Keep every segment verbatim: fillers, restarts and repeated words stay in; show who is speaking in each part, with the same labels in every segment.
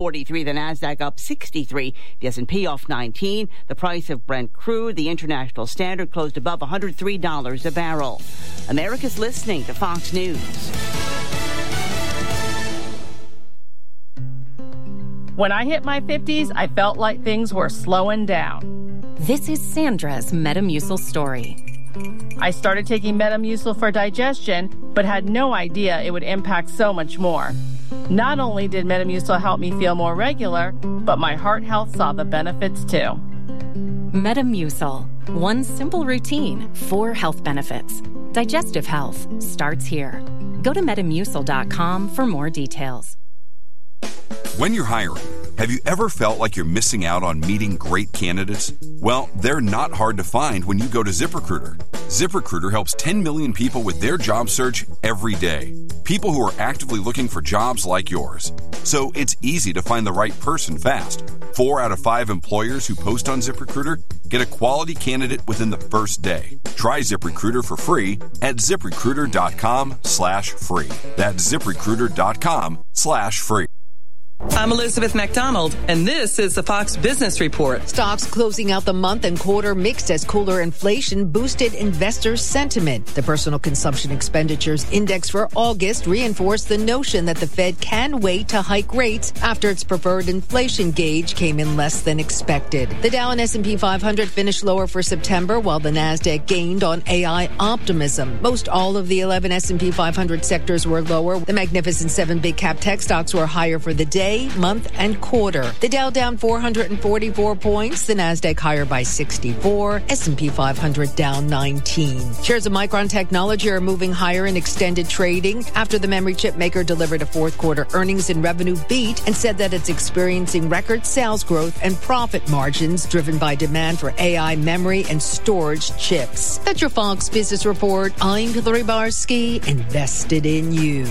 Speaker 1: forty-three, the Nasdaq up sixty-three, the S and P off nineteen. The price of Brent crude, the international standard, closed above one hundred three dollars a barrel. America's listening to Fox News.
Speaker 2: When I hit my fifties, I felt like things were slowing down.
Speaker 3: This is Sandra's Metamucil story.
Speaker 2: I started taking Metamucil for digestion, but had no idea it would impact so much more. Not only did Metamucil help me feel more regular, but my heart health saw the benefits too.
Speaker 3: Metamucil. One simple routine, four health benefits. Digestive health starts here. Go to metamucil dot com for more details.
Speaker 4: When you're hiring, have you ever felt like you're missing out on meeting great candidates? Well, they're not hard to find when you go to ZipRecruiter. ZipRecruiter helps ten million people with their job search every day. People who are actively looking for jobs like yours. So it's easy to find the right person fast. Four out of five employers who post on ZipRecruiter get a quality candidate within the first day. Try ZipRecruiter for free at ZipRecruiter.com slash free. That's ZipRecruiter.com slash free.
Speaker 5: I'm Elizabeth McDonald, and this is the Fox Business Report.
Speaker 6: Stocks closing out the month and quarter mixed as cooler inflation boosted investors' sentiment. The Personal Consumption Expenditures Index for August reinforced the notion that the Fed can wait to hike rates after its preferred inflation gauge came in less than expected. The Dow and S and P five hundred finished lower for September, while the Nasdaq gained on A I optimism. Most all of the eleven S and P five hundred sectors were lower. The Magnificent Seven big cap tech stocks were higher for the day, month, and quarter. The Dow down four hundred forty-four points, the Nasdaq higher by sixty-four, S and P five hundred down nineteen. Shares of Micron Technology are moving higher in extended trading after the memory chip maker delivered a fourth quarter earnings and revenue beat and said that it's experiencing record sales growth and profit margins driven by demand for A I memory and storage chips. That's your Fox Business Report. I'm Hillary Barsky, invested in you.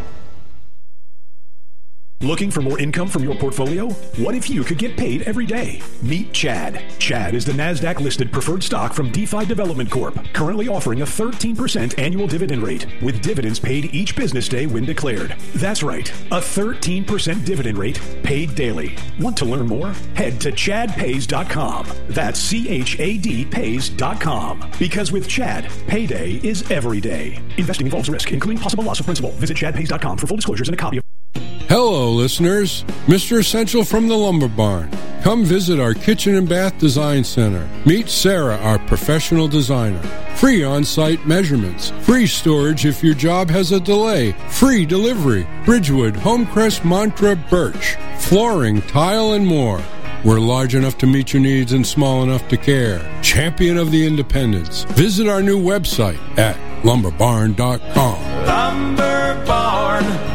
Speaker 7: Looking for more income from your portfolio? What if you could get paid every day? Meet Chad. Chad is the NASDAQ-listed preferred stock from DeFi Development Corp, currently offering a thirteen percent annual dividend rate, with dividends paid each business day when declared. That's right, a thirteen percent dividend rate paid daily. Want to learn more? Head to chad pays dot com. That's C H A D pays dot com. Because with Chad, payday is every day. Investing involves risk, including possible loss of principal. Visit chad pays dot com for full disclosures and a copy of...
Speaker 8: Hello, listeners. Mister Essential from the Lumber Barn. Come visit our Kitchen and Bath Design Center. Meet Sarah, our professional designer. Free on-site measurements. Free storage if your job has a delay. Free delivery. Bridgewood, Homecrest, Mantra, Birch. Flooring, tile, and more. We're large enough to meet your needs and small enough to care. Champion of the independents. Visit our new website at lumber barn dot com.
Speaker 9: Lumber Barn.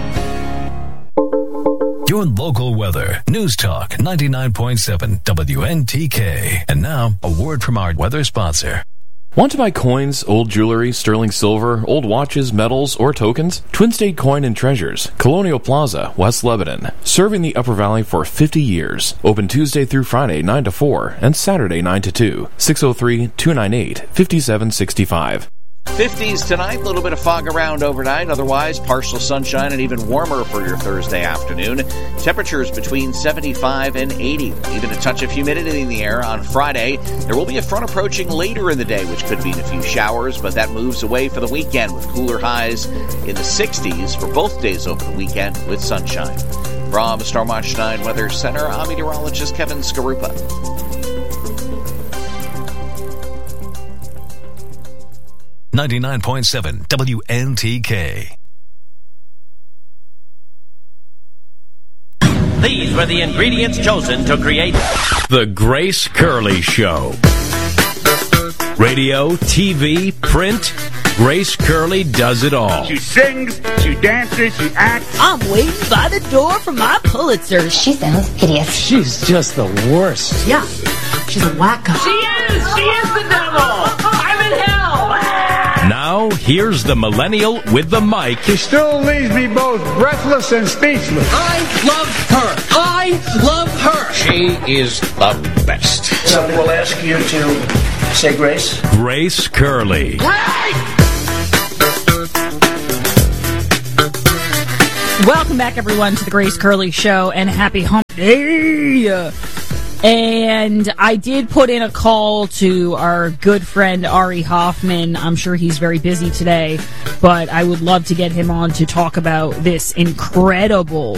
Speaker 9: Your local weather. News Talk ninety-nine point seven W N T K. And now, a word from our weather sponsor.
Speaker 10: Want to buy coins, old jewelry, sterling silver, old watches, medals, or tokens? Twin State Coin and Treasures, Colonial Plaza, West Lebanon. Serving the Upper Valley for fifty years. Open Tuesday through Friday, nine to four, and Saturday, nine to two. six oh three, two nine eight, five seven six five.
Speaker 11: fifties tonight, a little bit of fog around overnight. Otherwise, partial sunshine and even warmer for your Thursday afternoon. Temperatures between seventy-five and eighty. Even a touch of humidity in the air on Friday. There will be a front approaching later in the day, which could mean a few showers, but that moves away for the weekend with cooler highs in the sixties for both days over the weekend with sunshine. From Stormwatch nine Weather Center, I'm meteorologist Kevin Skarupa.
Speaker 9: ninety-nine point seven W N T K.
Speaker 12: These were the ingredients chosen to create
Speaker 13: The Grace Curley Show. Radio, T V, print, Grace Curley does it all.
Speaker 14: She sings, she dances, she acts.
Speaker 15: I'm waiting by the door for my Pulitzer.
Speaker 16: She sounds hideous.
Speaker 17: She's just the worst.
Speaker 15: Yeah, she's a wacko.
Speaker 12: She is! She is the devil! I'm in hell!
Speaker 13: Now, here's the millennial with the mic.
Speaker 14: She still leaves me both breathless and speechless.
Speaker 18: I love her. I love her.
Speaker 19: She is the best.
Speaker 20: Somebody will ask you to say grace.
Speaker 13: Grace Curley.
Speaker 12: Hey!
Speaker 16: Welcome back, everyone, to the Grace Curley Show, and happy hump day. And I did put in a call to our good friend Ari Hoffman. I'm sure he's very busy today, but I would love to get him on to talk about this incredible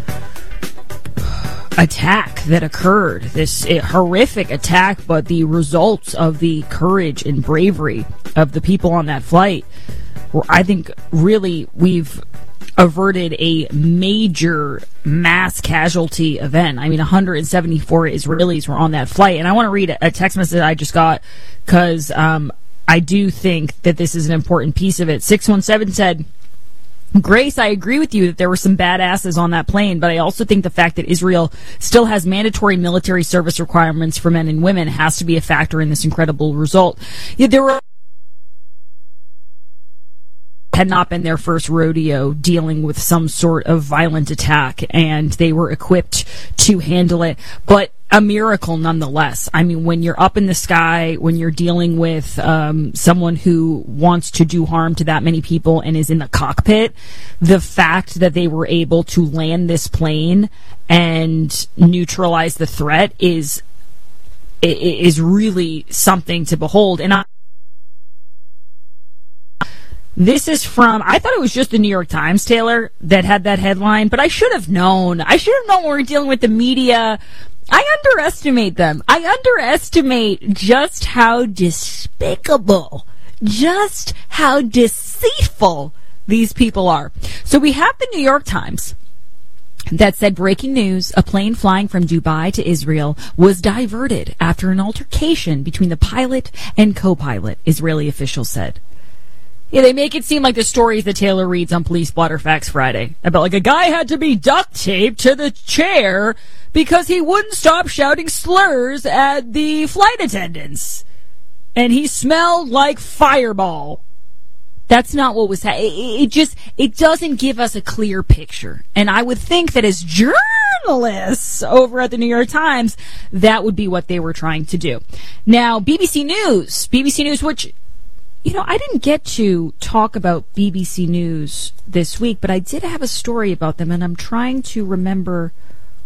Speaker 16: attack that occurred, this uh, horrific attack, but the results of the courage and bravery of the people on that flight. I think really we've averted a major mass casualty event. I mean, one hundred seventy-four Israelis were on that flight. And I want to read a text message I just got because um, I do think that this is an important piece of it. six one seven said, Grace, I agree with you that there were some badasses on that plane, but I also think the fact that Israel still has mandatory military service requirements for men and women has to be a factor in this incredible result. Yeah, there were had not been their first rodeo dealing with some sort of violent attack, and they were equipped to handle it. But a miracle nonetheless. I mean, when you're up in the sky, when you're dealing with um, someone who wants to do harm to that many people and is in the cockpit, the fact that they were able to land this plane and neutralize the threat is is really something to behold. And I This is from, I thought it was just the New York Times, Taylor, that had that headline, but I should have known. I should have known when we're dealing with the media. I underestimate them. I underestimate just how despicable, just how deceitful these people are. So we have the New York Times that said, breaking news, a plane flying from Dubai to Israel was diverted after an altercation between the pilot and co-pilot, Israeli officials said. Yeah, they make it seem like the stories that Taylor reads on Police Blotter Facts Friday about like a guy had to be duct taped to the chair because he wouldn't stop shouting slurs at the flight attendants. And he smelled like Fireball. That's not what was happening. It, it just, it doesn't give us a clear picture. And I would think that as journalists over at the New York Times, that would be what they were trying to do. Now, B B C News, B B C News, which, you know, I didn't get to talk about B B C News this week, but I did have a story about them, and I'm trying to remember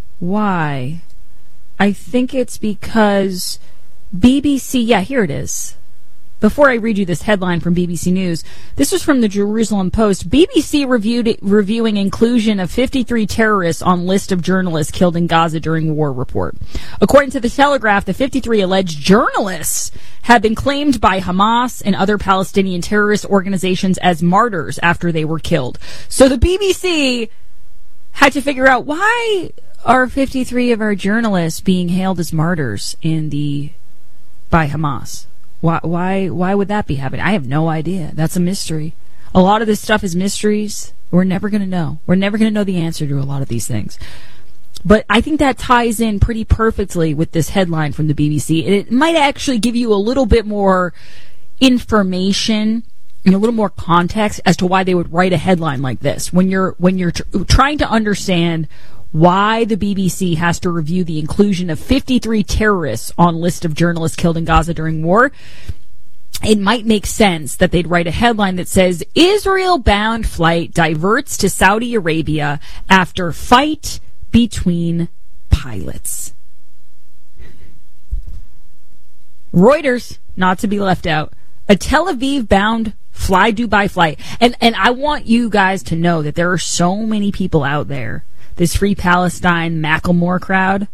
Speaker 16: why. I think it's because B B C, yeah, here it is. Before I read you this headline from B B C News, this was from the Jerusalem Post. B B C reviewed reviewing inclusion of fifty-three terrorists on list of journalists killed in Gaza during war report. According to the Telegraph, the fifty-three alleged journalists have been claimed by Hamas and other Palestinian terrorist organizations as martyrs after they were killed. So the B B C had to figure out, why are fifty-three of our journalists being hailed as martyrs in the by Hamas? Why, why, why would that be happening? I have no idea. That's a mystery. A lot of this stuff is mysteries. We're never going to know. We're never going to know the answer to a lot of these things. But I think that ties in pretty perfectly with this headline from the B B C. It might actually give you a little bit more information and a little more context as to why they would write a headline like this. When you're, when you're tr- trying to understand why the B B C has to review the inclusion of fifty-three terrorists on list of journalists killed in Gaza during war, it might make sense that they'd write a headline that says, Israel-bound flight diverts to Saudi Arabia after fight between pilots. Reuters, not to be left out, a Tel Aviv-bound Fly Dubai flight. And, and I want you guys to know that there are so many people out there, this Free Palestine Macklemore crowd,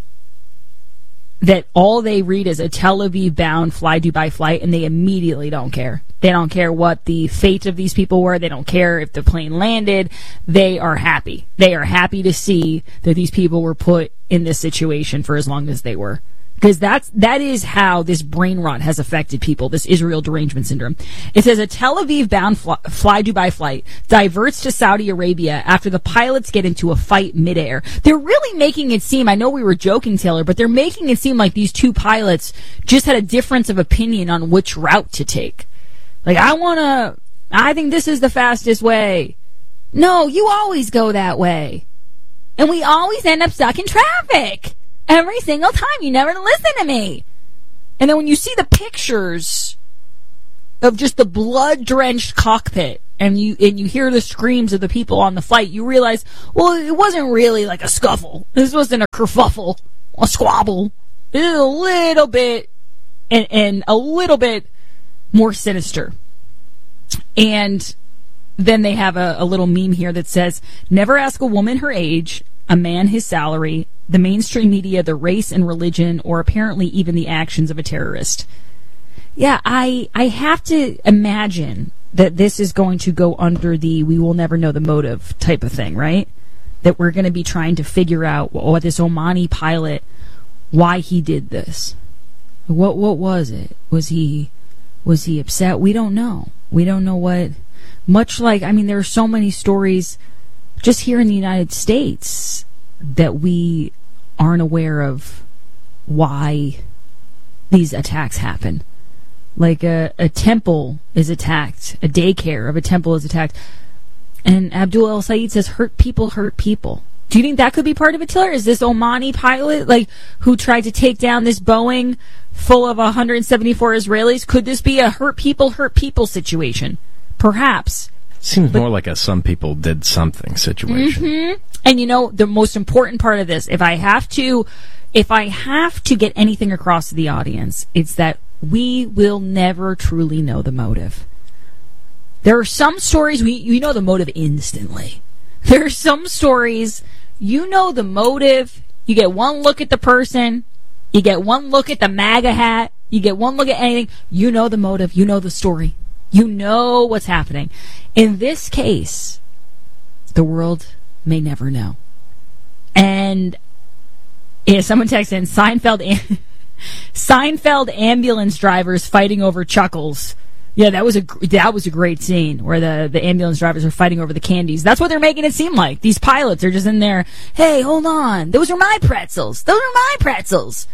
Speaker 16: that all they read is a Tel Aviv-bound Fly Dubai flight, and they immediately don't care. They don't care what the fate of these people were. They don't care if the plane landed. They are happy. They are happy to see that these people were put in this situation for as long as they were. Because that's, that is how this brain rot has affected people, this Israel derangement syndrome. It says a Tel Aviv-bound fly, Fly Dubai flight diverts to Saudi Arabia after the pilots get into a fight midair. They're really making it seem, I know we were joking, Taylor, but they're making it seem like these two pilots just had a difference of opinion on which route to take. Like, I want to, I think this is the fastest way. No, you always go that way. And we always end up stuck in traffic. Every single time. You never listen to me. And then when you see the pictures of just the blood-drenched cockpit and you and you hear the screams of the people on the flight, you realize, well, it wasn't really like a scuffle. This wasn't a kerfuffle, a squabble. It was a little bit, and, and a little bit more sinister. And then they have a, a little meme here that says, never ask a woman her age, a man his salary, the mainstream media, the race and religion, or apparently even the actions of a terrorist. Yeah, I I have to imagine that this is going to go under the we will never know the motive type of thing, right? That we're going to be trying to figure out what this Omani pilot, why he did this. What what was it? Was he was he upset? We don't know. We don't know what. Much like, I mean, there are so many stories just here in the United States that we aren't aware of why these attacks happen. Like a, a temple is attacked, a daycare of a temple is attacked, and Abdul El Sayed says, hurt people hurt people. Do you think that could be part of it, Tiller? Is this Omani pilot, like, who tried to take down this Boeing full of one hundred seventy-four Israelis? Could this be a hurt people hurt people situation? Perhaps.
Speaker 13: Seems
Speaker 16: but,
Speaker 13: more like a some people did something situation.
Speaker 16: Mm-hmm. And you know, the most important part of this, if I have to, if I have to get anything across to the audience, it's that we will never truly know the motive. There are some stories, we you know the motive instantly. There are some stories, you know the motive, you get one look at the person, you get one look at the MAGA hat, you get one look at anything, you know the motive, you know the story. You know what's happening. In this case, the world may never know. And yeah, someone texted in, Seinfeld, Seinfeld ambulance drivers fighting over chuckles. Yeah, that was a that was a great scene where the, the ambulance drivers are fighting over the candies. That's what they're making it seem like. These pilots are just in there, hey, hold on, those are my pretzels. Those are my pretzels.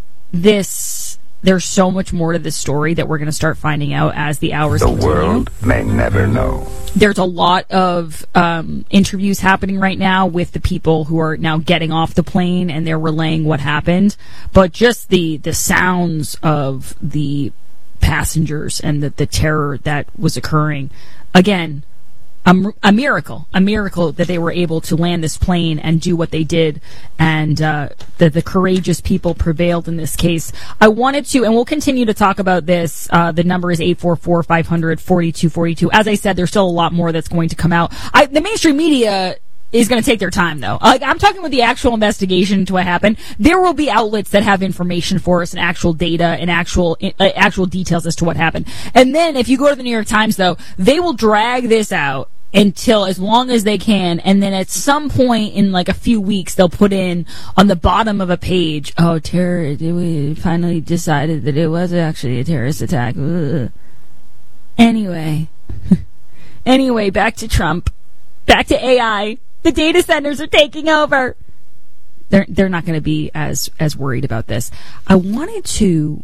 Speaker 16: This, there's so much more to this story that we're going to start finding out as the hours
Speaker 21: The
Speaker 16: continue.
Speaker 21: world may never know.
Speaker 16: There's a lot of um, interviews happening right now with the people who are now getting off the plane and they're relaying what happened. But just the, the sounds of the passengers and the, the terror that was occurring. Again, a, a miracle. A miracle that they were able to land this plane and do what they did, and uh, that the courageous people prevailed in this case. I wanted to, and we'll continue to talk about this. Uh, the number is eight four four, five hundred, forty-two forty-two. As I said, there's still a lot more that's going to come out. I, the mainstream media is going to take their time, though. Like, I'm talking with the actual investigation into what happened. There will be outlets that have information for us and actual data and actual uh, actual details as to what happened. And then, if you go to the New York Times, though, they will drag this out until as long as they can, and then at some point in like a few weeks, they'll put in on the bottom of a page, oh, terror, we finally decided that it was actually a terrorist attack. Ugh. Anyway. Anyway, back to Trump. Back to A I. The data centers are taking over. They're they're not going to be as as worried about this. I wanted to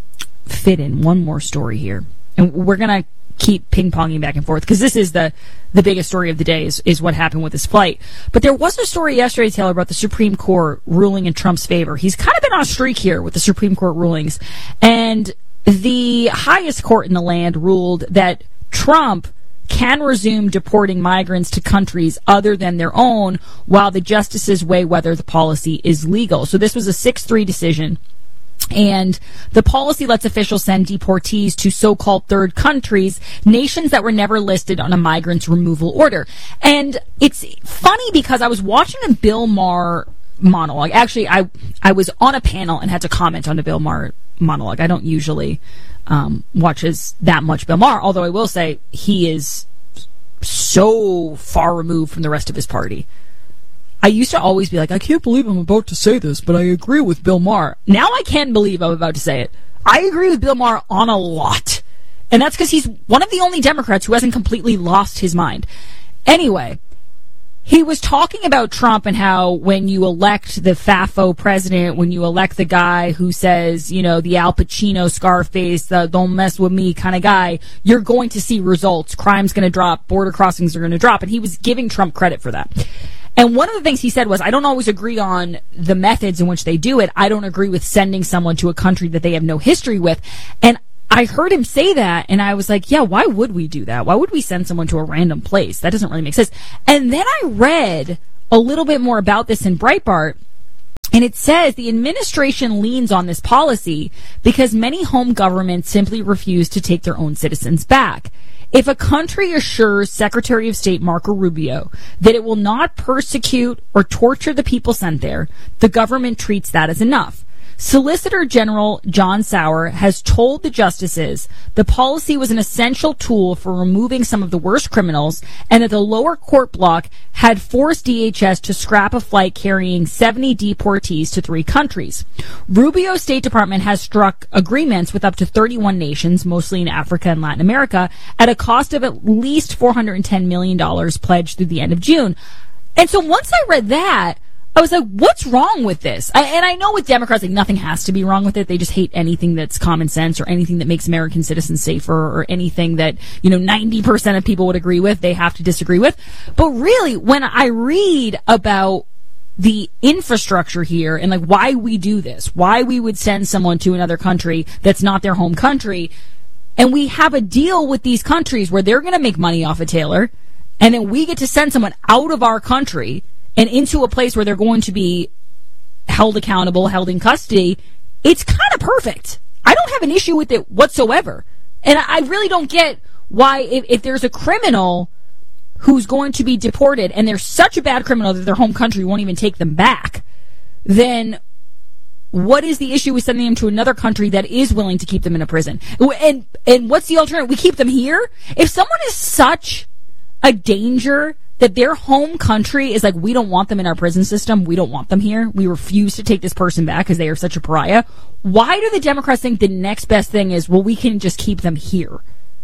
Speaker 16: fit in one more story here, and we're going to keep ping-ponging back and forth because this is the the biggest story of the day is is what happened with this flight. But there was a story yesterday, Taylor, about the Supreme Court ruling in Trump's favor. He's kind of been on a streak here with the Supreme Court rulings, and the highest court in the land ruled that Trump can resume deporting migrants to countries other than their own while the justices weigh whether the policy is legal. So this was a six three decision. And the policy lets officials send deportees to so-called third countries, nations that were never listed on a migrant's removal order. And it's funny because I was watching a Bill Maher monologue. Actually, I I was on a panel and had to comment on a Bill Maher monologue. I don't usually um, watch as that much Bill Maher, although I will say he is so far removed from the rest of his party. I used to always be like, I can't believe I'm about to say this, but I agree with Bill Maher. Now I can believe I'm about to say it. I agree with Bill Maher on a lot. And that's because he's one of the only Democrats who hasn't completely lost his mind. Anyway, he was talking about Trump and how when you elect the F A F O president, when you elect the guy who says, you know, the Al Pacino, Scarface, the don't mess with me kind of guy, you're going to see results. Crime's going to drop. Border crossings are going to drop. And he was giving Trump credit for that. And one of the things he said was, I don't always agree on the methods in which they do it. I don't agree with sending someone to a country that they have no history with. And I heard him say that, and I was like, yeah, why would we do that? Why would we send someone to a random place? That doesn't really make sense. And then I read a little bit more about this in Breitbart, and it says the administration leans on this policy because many home governments simply refuse to take their own citizens back. If a country assures Secretary of State Marco Rubio that it will not persecute or torture the people sent there, the government treats that as enough. Solicitor General John Sauer has told the justices the policy was an essential tool for removing some of the worst criminals and that the lower court block had forced D H S to scrap a flight carrying seventy deportees to three countries. Rubio's State Department has struck agreements with up to thirty-one nations, mostly in Africa and Latin America, at a cost of at least four hundred ten million dollars pledged through the end of June. And so once I read that, I was like, what's wrong with this? I, and I know with Democrats, like, nothing has to be wrong with it. They just hate anything that's common sense or anything that makes American citizens safer or anything that, you know, ninety percent of people would agree with, they have to disagree with. But really, when I read about the infrastructure here and, like, why we do this, why we would send someone to another country that's not their home country, and we have a deal with these countries where they're going to make money off of Taylor, and then we get to send someone out of our country and into a place where they're going to be held accountable, held in custody, it's kind of perfect. I don't have an issue with it whatsoever. And I really don't get why, if, if there's a criminal who's going to be deported, and they're such a bad criminal that their home country won't even take them back, then what is the issue with sending them to another country that is willing to keep them in a prison? And, and what's the alternative? We keep them here? If someone is such a danger that their home country is like, we don't want them in our prison system, we don't want them here, we refuse to take this person back because they are such a pariah, why do the Democrats think the next best thing is, well, we can just keep them here?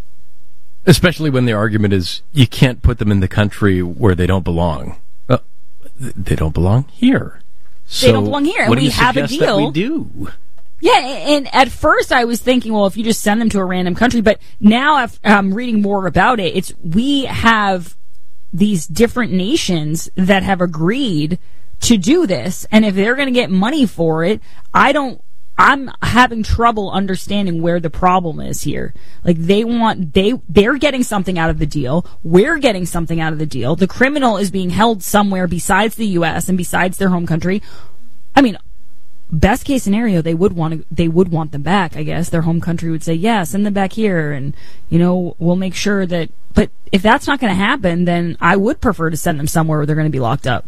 Speaker 13: Especially when the argument is, you can't put them in the country where they don't belong. Well, they don't belong here. So
Speaker 16: they don't belong here, and
Speaker 13: what do
Speaker 16: we
Speaker 13: you
Speaker 16: have a
Speaker 13: suggest
Speaker 16: deal.
Speaker 13: That we do?
Speaker 16: Yeah, and at first I was thinking, well, if you just send them to a random country, but now I'm reading more about it, it's, we have these different nations that have agreed to do this, and if they're going to get money for it, I don't, I'm having trouble understanding where the problem is here. Like, they want, they, they're getting something out of the deal, we're getting something out of the deal, the criminal is being held somewhere besides the U S and besides their home country. I mean, best case scenario, they would want to, they would want them back, I guess. Their home country would say, yeah, send them back here, and, you know, we'll make sure that, but if that's not going to happen, then I would prefer to send them somewhere where they're going to be locked up.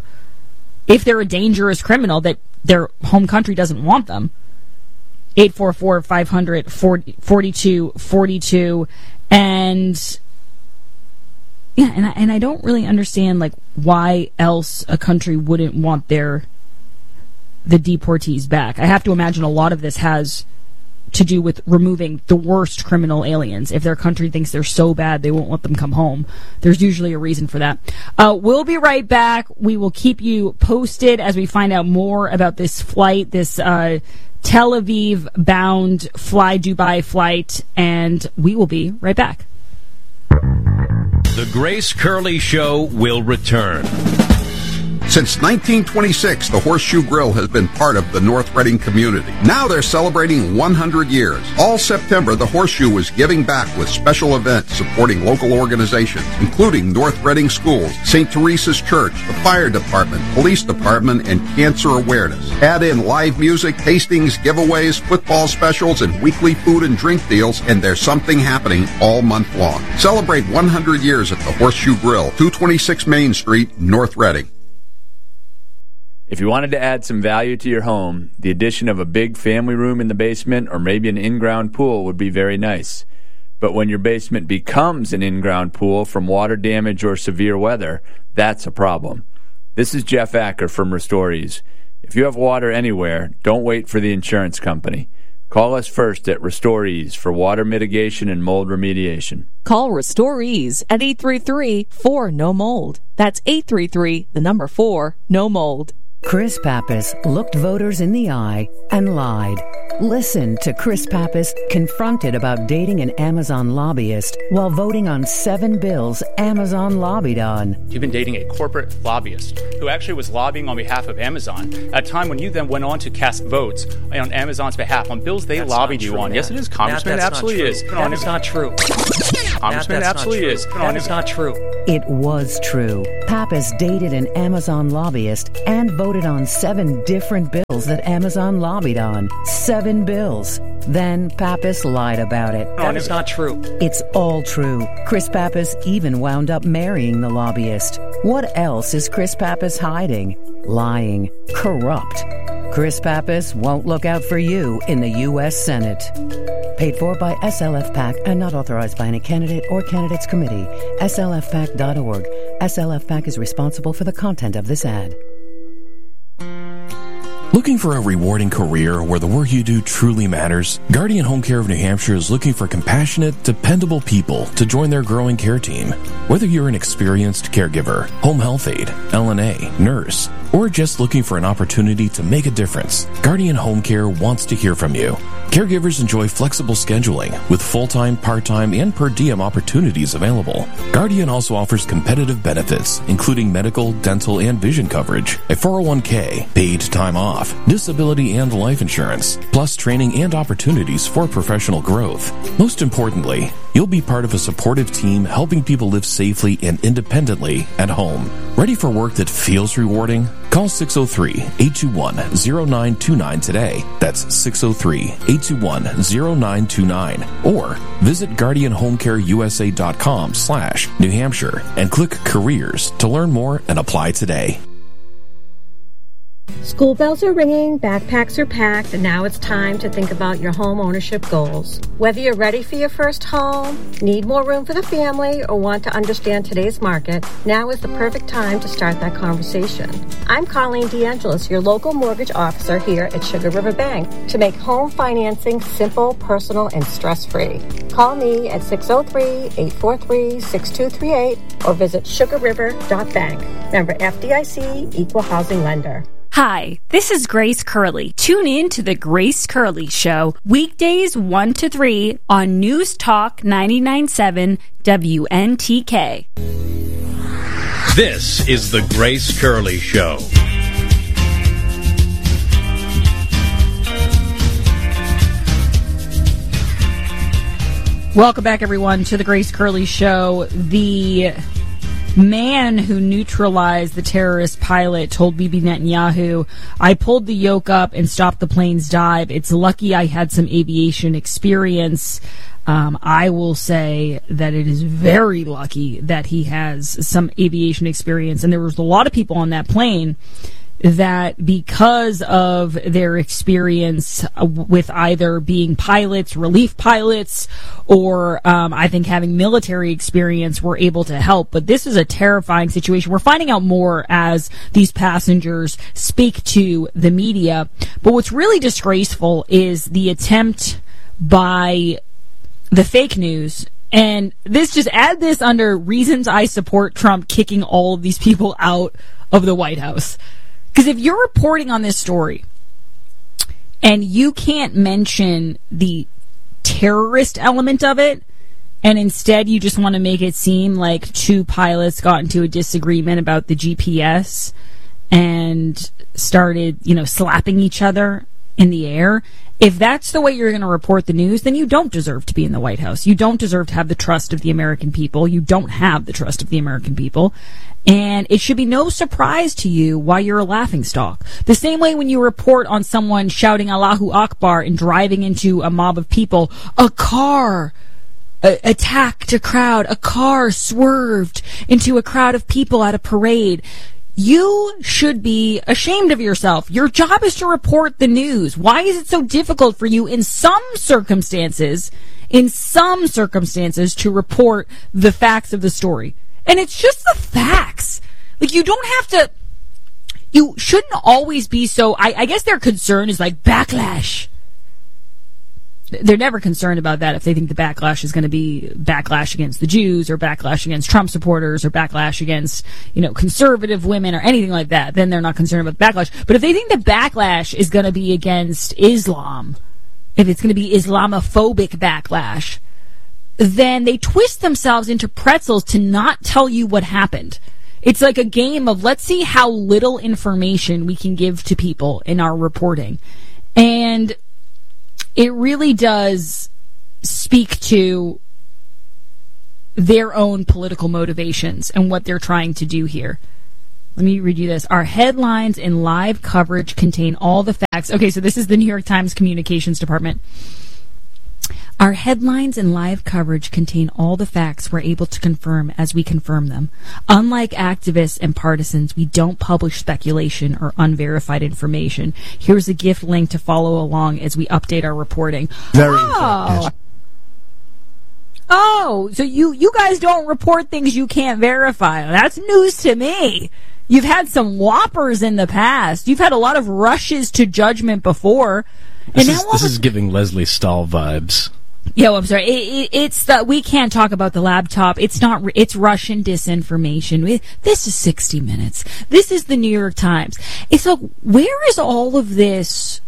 Speaker 16: If they're a dangerous criminal that their home country doesn't want them. eight four four, five hundred, forty-two forty-two, and yeah, and I, and I don't really understand, like, why else a country wouldn't want their the deportees back. I have to imagine a lot of this has to do with removing the worst criminal aliens. If their country thinks they're so bad they won't let them come home, there's usually a reason for that. Uh, we'll be right back. We will keep you posted as we find out more about this flight, this uh, Tel Aviv-bound Fly Dubai flight, and we will be right back.
Speaker 13: The Grace Curley Show will return.
Speaker 1: Since nineteen twenty-six, the Horseshoe Grill has been part of the North Reading community. Now they're celebrating one hundred years. All September, the Horseshoe is giving back with special events supporting local organizations, including North Reading Schools, Saint Teresa's Church, the Fire Department, Police Department, and Cancer Awareness. Add in live music, tastings, giveaways, football specials, and weekly food and drink deals, and there's something happening all month long. Celebrate one hundred years at the Horseshoe Grill, two twenty-six Main Street, North Reading.
Speaker 22: If you wanted to add some value to your home, the addition of a big family room in the basement or maybe an in-ground pool would be very nice. But when your basement becomes an in-ground pool from water damage or severe weather, that's a problem. This is Jeff Acker from Restorees. If you have water anywhere, don't wait for the insurance company. Call us first at Restorees for water mitigation and mold remediation.
Speaker 23: Call Restorees at eight three three, four, no mold. That's eight three three, the number four, no mold.
Speaker 2: Chris Pappas looked voters in the eye and lied. Listen to Chris Pappas confronted about dating an Amazon lobbyist while voting on seven bills Amazon lobbied on.
Speaker 3: You've been dating a corporate lobbyist who actually was lobbying on behalf of Amazon at a time when you then went on to cast votes on Amazon's behalf on bills they
Speaker 4: that's
Speaker 3: lobbied you
Speaker 4: true,
Speaker 3: on.
Speaker 4: Matt.
Speaker 3: Yes, it is, Congressman.
Speaker 4: Matt,
Speaker 3: It absolutely
Speaker 4: not
Speaker 3: is.
Speaker 4: That is not true.
Speaker 3: Congressman,
Speaker 4: Matt,
Speaker 3: absolutely is.
Speaker 4: That is not true.
Speaker 2: It was true. Pappas dated an Amazon lobbyist and voted on seven different bills that Amazon lobbied on. Seven bills. Then Pappas lied about it.
Speaker 4: That is not true.
Speaker 2: It's all true. Chris Pappas even wound up marrying the lobbyist. What else is Chris Pappas hiding? Lying. Corrupt. Chris Pappas won't look out for you in the U S Senate. Paid for by S L F PAC and not authorized by any candidate or candidates committee. S L F pac dot org. S L F PAC is responsible for the content of this ad.
Speaker 10: Looking for a rewarding career where the work you do truly matters? Guardian Home Care of New Hampshire is looking for compassionate, dependable people to join their growing care team. Whether you're an experienced caregiver, home health aide, L N A, nurse, or just looking for an opportunity to make a difference, Guardian Home Care wants to hear from you. Caregivers enjoy flexible scheduling with full-time, part-time, and per diem opportunities available. Guardian also offers competitive benefits, including medical, dental, and vision coverage, a four oh one k, paid time off, disability and life insurance, plus training and opportunities for professional growth. Most importantly, you'll be part of a supportive team helping people live safely and independently at home. Ready for work that feels rewarding? Call six oh three, eight two one, oh nine two nine today. That's six oh three, eight two one, oh nine two nine. Or visit guardian home care u s a dot com slash New Hampshire and click Careers to learn more and apply today.
Speaker 24: School bells are ringing, backpacks are packed, and now it's time to think about your home ownership goals. Whether you're ready for your first home, need more room for the family, or want to understand today's market, now is the perfect time to start that conversation. I'm Colleen DeAngelis, your local mortgage officer here at Sugar River Bank, to make home financing simple, personal, and stress-free. Call me at six oh three, eight four three, six two three eight or visit sugar river dot bank. Member F D I C, Equal Housing Lender.
Speaker 16: Hi, this is Grace Curley. Tune in to The Grace Curley Show, weekdays one to three on News Talk ninety-nine point seven W N T K.
Speaker 25: This is The Grace Curley Show.
Speaker 16: Welcome back, everyone, to The Grace Curley Show. The man who neutralized the terrorist pilot told Bibi Netanyahu, I pulled the yoke up and stopped the plane's dive. It's lucky I had some aviation experience. Um, I will say that it is very lucky that he has some aviation experience. And there was a lot of people on that plane that, because of their experience with either being pilots, relief pilots, or um, I think having military experience, were able to help. But this is a terrifying situation. We're finding out more as these passengers speak to the media. But what's really disgraceful is the attempt by the fake news. And this, just add this under reasons I support Trump kicking all of these people out of the White House. Because if you're reporting on this story and you can't mention the terrorist element of it, and instead you just want to make it seem like two pilots got into a disagreement about the G P S and started, you know, slapping each other in the air, if that's the way you're going to report the news, then you don't deserve to be in the White House. You don't deserve to have the trust of the American people. You don't have the trust of the American people. And it should be no surprise to you why you're a laughingstock. The same way when you report on someone shouting Allahu Akbar and driving into a mob of people, a car a- attacked a crowd, a car swerved into a crowd of people at a parade. You should be ashamed of yourself. Your job is to report the news. Why is it so difficult for you in some circumstances, in some circumstances, to report the facts of the story? And it's just the facts. Like, you don't have to, you shouldn't always be so, I, I guess their concern is like backlash. they're never concerned about that if they think the backlash is going to be backlash against the Jews or backlash against Trump supporters or backlash against, you know, conservative women or anything like that. Then they're not concerned about the backlash. But if they think the backlash is going to be against Islam, if it's going to be Islamophobic backlash, then they twist themselves into pretzels to not tell you what happened. It's like a game of let's see how little information we can give to people in our reporting. And it really does speak to their own political motivations and what they're trying to do here. Let me read you this. Our headlines and live coverage contain all the facts. Okay, so this is the New York Times Communications Department. Our headlines and live coverage contain all the facts we're able to confirm as we confirm them. Unlike activists and partisans, we don't publish speculation or unverified information. Here's a gift link to follow along as we update our reporting.
Speaker 5: Very
Speaker 16: oh.
Speaker 5: important. Yes.
Speaker 16: Oh, so you, you guys don't report things you can't verify. That's news to me. You've had some whoppers in the past. You've had a lot of rushes to judgment before.
Speaker 13: This,
Speaker 16: and
Speaker 13: is,
Speaker 16: now
Speaker 13: this is giving Leslie Stahl vibes.
Speaker 16: Yo, I'm sorry. It, it, it's that we can't talk about the laptop. It's not. It's Russian disinformation. We, this is sixty minutes. This is the New York Times. It's like, where is all of this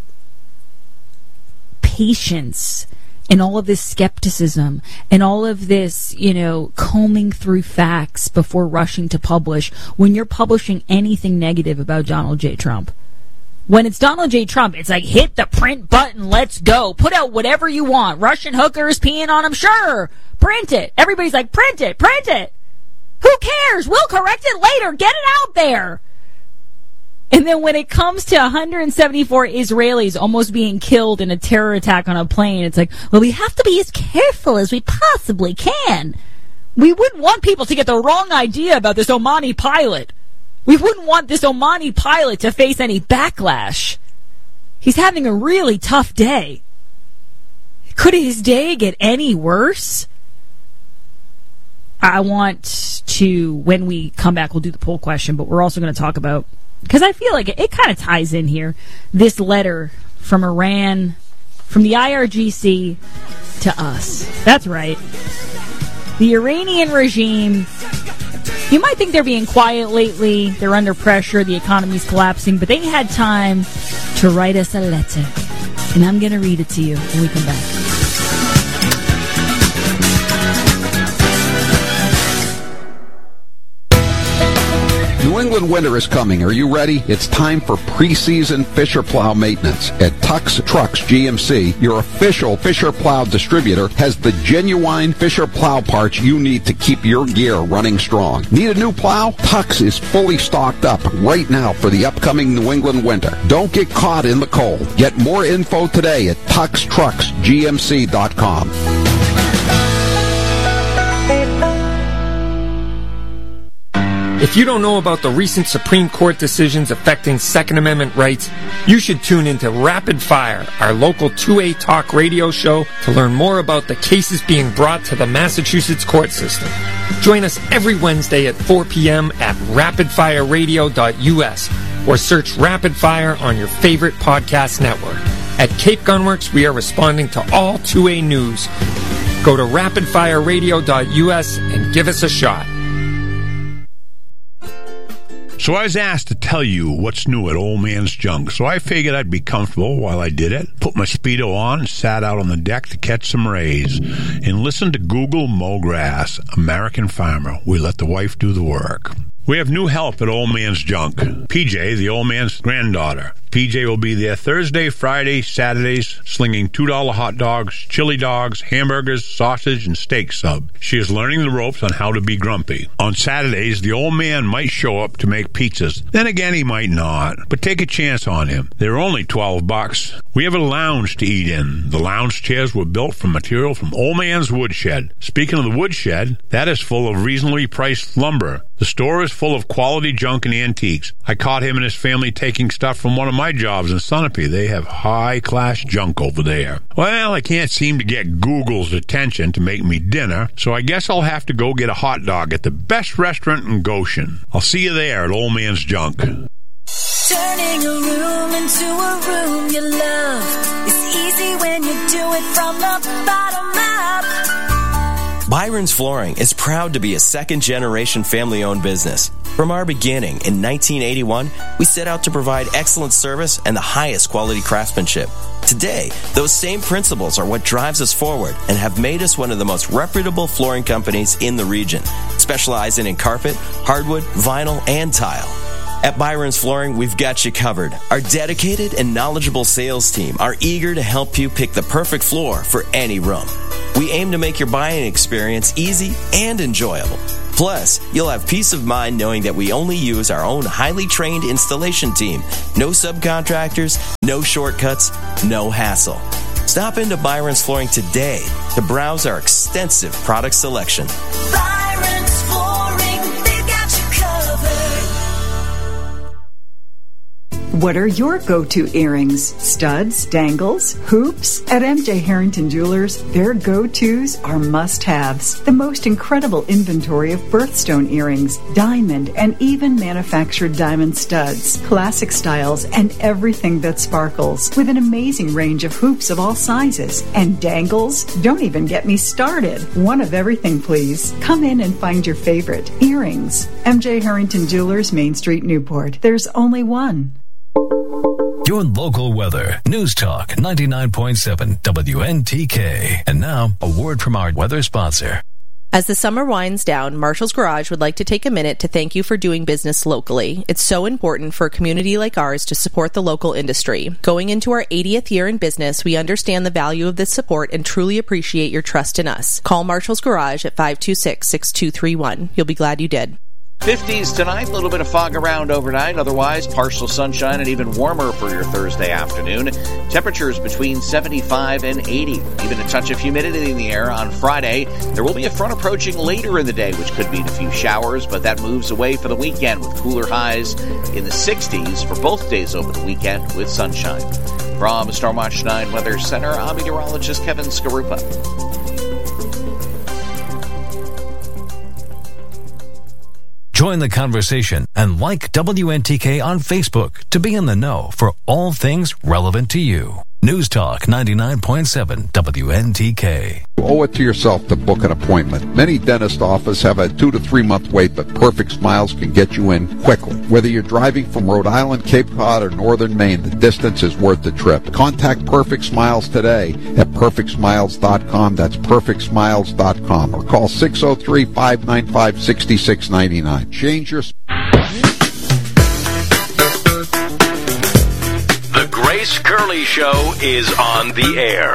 Speaker 16: patience and all of this skepticism and all of this, you know, combing through facts before rushing to publish when you're publishing anything negative about Donald J. Trump? When it's Donald J. Trump, it's like, hit the print button, let's go. Put out whatever you want. Russian hookers peeing on them, sure. Print it. Everybody's like, print it, print it. Who cares? We'll correct it later. Get it out there. And then when it comes to one hundred seventy-four Israelis almost being killed in a terror attack on a plane, it's like, well, we have to be as careful as we possibly can. We wouldn't want people to get the wrong idea about this Omani pilot. We wouldn't want this Omani pilot to face any backlash. He's having a really tough day. Could his day get any worse? I want to, when we come back, we'll do the poll question, but we're also going to talk about, because I feel like it, it kind of ties in here, this letter from Iran, from the I R G C to us. That's right. The Iranian regime, you might think they're being quiet lately, they're under pressure, the economy's collapsing, but they had time to write us a letter. And I'm going to read it to you when we come back.
Speaker 1: New England winter is coming. Are you ready? It's time for preseason Fisher Plow maintenance. At Tux Trucks G M C, your official Fisher Plow distributor has the genuine Fisher Plow parts you need to keep your gear running strong. Need a new plow? Tux is fully stocked up right now for the upcoming New England winter. Don't get caught in the cold. Get more info today at tux trucks g m c dot com.
Speaker 6: If you don't know about the recent Supreme Court decisions affecting Second Amendment rights, you should tune into Rapid Fire, our local two A talk radio show, to learn more about the cases being brought to the Massachusetts court system. Join us every Wednesday at four p.m. at rapid fire radio dot u s or search Rapid Fire on your favorite podcast network. At Cape Gunworks, we are responding to all two A news. Go to rapid fire radio dot u s and give us a shot.
Speaker 7: So I was asked to tell you what's new at Old Man's Junk, so I figured I'd be comfortable while I did it, put my Speedo on, and sat out on the deck to catch some rays, and listen to Google Mow Grass, American Farmer. We let the wife do the work. We have new help at Old Man's Junk. P J, the old man's granddaughter. P J will be there Thursday, Friday, Saturdays, slinging two dollar hot dogs, chili dogs, hamburgers, sausage, and steak sub. She is learning the ropes on how to be grumpy. On Saturdays, the old man might show up to make pizzas. Then again, he might not. But take a chance on him. They're only twelve bucks. We have a lounge to eat in. The lounge chairs were built from material from Old Man's Woodshed. Speaking of the woodshed, that is full of reasonably priced lumber. The store is full of quality junk and antiques. I caught him and his family taking stuff from one of my jobs in Sunapee. They have high-class junk over there. Well, I can't seem to get Google's attention to make me dinner, so I guess I'll have to go get a hot dog at the best restaurant in Goshen. I'll see you there at Old Man's Junk.
Speaker 8: Turning a room into a room you love is easy when you're doing
Speaker 5: it from the bottom up.
Speaker 8: Byron's Flooring is proud to be a second-generation family-owned business. From our beginning in nineteen eighty-one, we set out to provide excellent service and the highest quality craftsmanship. Today, those same principles are what drives us forward and have made us one of the most reputable flooring companies in the region, specializing in carpet, hardwood, vinyl, and tile. At Byron's Flooring, we've got you covered. Our dedicated and knowledgeable sales team are eager to help you pick the perfect floor for any room. We aim to make your buying experience easy and enjoyable. Plus, you'll have peace of mind knowing that we only use our own highly trained installation team. No subcontractors, no shortcuts, no hassle. Stop into Byron's Flooring today to browse our extensive product selection.
Speaker 5: Byron's Flooring, they've got you covered.
Speaker 9: What are your go-to earrings? Studs, dangles, hoops? At M J Harrington Jewelers, their go-tos are must-haves. The most incredible inventory of birthstone earrings, diamond, and even manufactured diamond studs, classic styles, and everything that sparkles, with an amazing range of hoops of all sizes. And dangles? Don't even get me started. One of everything, please. Come in and find your favorite. Earrings. M J Harrington Jewelers, Main Street, Newport. There's only one.
Speaker 11: Your local weather. News Talk ninety-nine point seven W N T K. And now, a word from our weather sponsor.
Speaker 23: As the summer winds down, Marshall's Garage would like to take a minute to thank you for doing business locally. It's so important for a community like ours to support the local industry. Going into our eightieth year in business, we understand the value of this support and truly appreciate your trust in us. Call Marshall's Garage at five two six, six two three one. You'll be glad you did.
Speaker 12: fifties tonight, a little bit of fog around overnight. Otherwise, partial sunshine and even warmer for your Thursday afternoon. Temperatures between seventy-five and eighty. Even a touch of humidity in the air on Friday. There will be a front approaching later in the day, which could mean a few showers, but that moves away for the weekend with cooler highs in the sixties for both days over the weekend with sunshine. From Stormwatch nine Weather Center, I'm meteorologist Kevin Skarupa.
Speaker 11: Join the conversation and like W N T K on Facebook to be in the know for all things relevant to you. News Talk ninety-nine point seven W N T K.
Speaker 1: You owe it to yourself to book an appointment. Many dentist offices have a two to three month wait, but Perfect Smiles can get you in quickly. Whether you're driving from Rhode Island, Cape Cod, or Northern Maine, the distance is worth the trip. Contact Perfect Smiles today at perfect smiles dot com. That's perfect smiles dot com. Or call six oh three, five nine five, six six nine nine. Change your...
Speaker 25: The Grace Curley Show is on the air.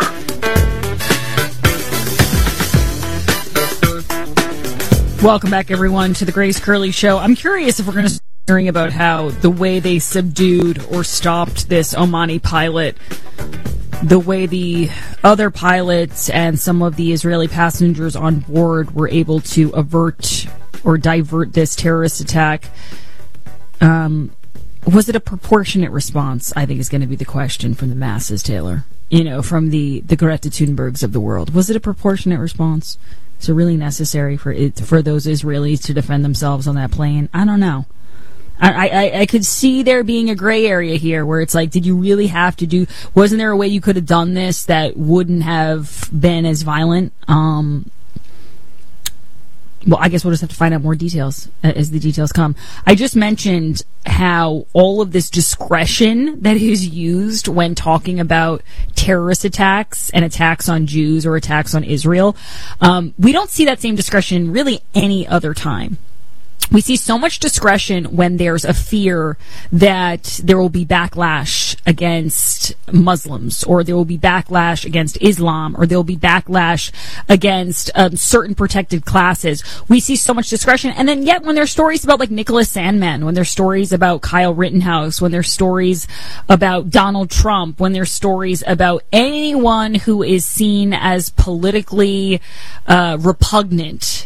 Speaker 16: Welcome back, everyone, to the Grace Curley Show. I'm curious if we're going to start hearing about how the way they subdued or stopped this Omani pilot, the way the other pilots and some of the Israeli passengers on board were able to avert or divert this terrorist attack. Um, was it a proportionate response, I think is going to be the question from the masses, Taylor. You know, from the, the Greta Thunbergs of the world. Was it a proportionate response? Is it really necessary for it, for those Israelis to defend themselves on that plane? I don't know. I, I, I could see there being a gray area here where it's like, did you really have to do... Wasn't there a way you could have done this that wouldn't have been as violent? Um... Well, I guess we'll just have to find out more details as the details come. I just mentioned how all of this discretion that is used when talking about terrorist attacks and attacks on Jews or attacks on Israel, um, we don't see that same discretion really any other time. We see so much discretion when there's a fear that there will be backlash against Muslims, or there will be backlash against Islam, or there will be backlash against um, certain protected classes. We see so much discretion. And then yet when there's stories about like Nicholas Sandmann, when there's stories about Kyle Rittenhouse, when there's stories about Donald Trump, when there's stories about anyone who is seen as politically uh, repugnant,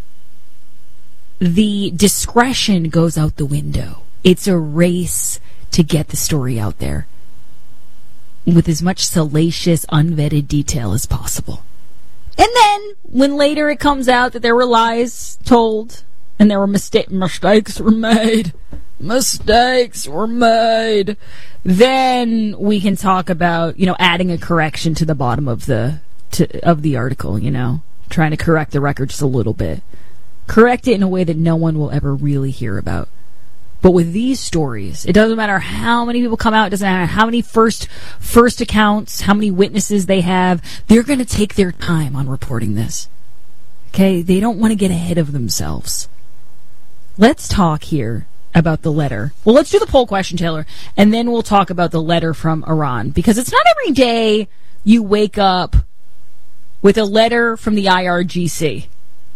Speaker 16: the discretion goes out the window. It's a race to get the story out there with as much salacious, unvetted detail as possible. And then, when later it comes out that there were lies told and there were mista- mistakes were made, mistakes were made, then we can talk about, you know, adding a correction to the bottom of the to, of the article, you know, trying to correct the record just a little bit. Correct it in a way that no one will ever really hear about. But with these stories, it doesn't matter how many people come out, it doesn't matter how many first first accounts, how many witnesses they have, they're going to take their time on reporting this. Okay? They don't want to get ahead of themselves. Let's talk here about the letter. Well, let's do the poll question, Taylor, and then we'll talk about the letter from Iran. Because it's not every day you wake up with a letter from the I R G C.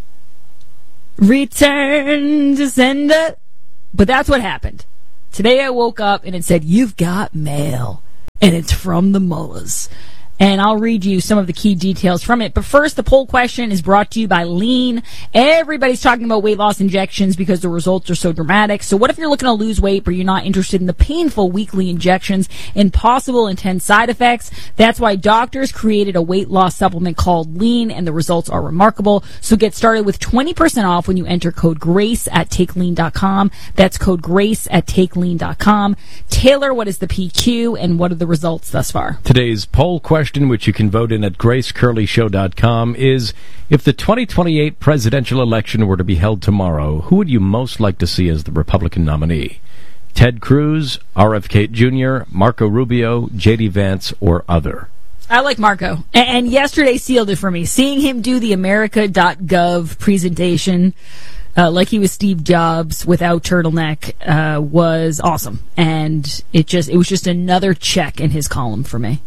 Speaker 16: Return to sender. But that's what happened. Today I woke up and it said, you've got mail. And it's from the mullahs. And I'll read you some of the key details from it. But first, the poll question is brought to you by Lean. Everybody's talking about weight loss injections because the results are so dramatic. So what if you're looking to lose weight, but you're not interested in the painful weekly injections and possible intense side effects? That's why doctors created a weight loss supplement called Lean, and the results are remarkable. So get started with twenty percent off when you enter code GRACE at take lean dot com. That's code GRACE at take lean dot com. Taylor, what is the P Q, and what are the results thus far?
Speaker 13: Today's poll question, which you can vote in at grace curley show dot com, is if the twenty twenty-eight presidential election were to be held tomorrow, who would you most like to see as the Republican nominee? Ted Cruz, R F K Junior, Marco Rubio, J D Vance, or other?
Speaker 16: I like Marco. And yesterday sealed it for me. Seeing him do the America dot gov presentation Uh, like he was Steve Jobs without turtleneck, uh, was awesome. And it just it was just another check in his column for me.